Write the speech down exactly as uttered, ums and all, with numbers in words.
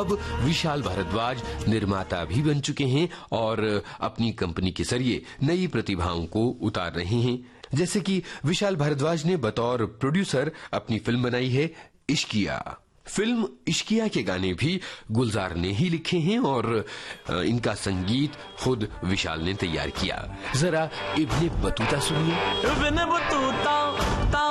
अब विशाल भारद्वाज निर्माता भी बन चुके हैं और अपनी कंपनी के जरिए नई प्रतिभाओं को उतार रहे हैं। जैसे कि विशाल भारद्वाज ने बतौर प्रोड्यूसर अपनी फिल्म बनाई है इश्किया। फिल्म इश्किया के गाने भी गुलजार ने ही लिखे हैं और इनका संगीत खुद विशाल ने तैयार किया। जरा इब्ने बतूता सुनिए। Ibn Battuta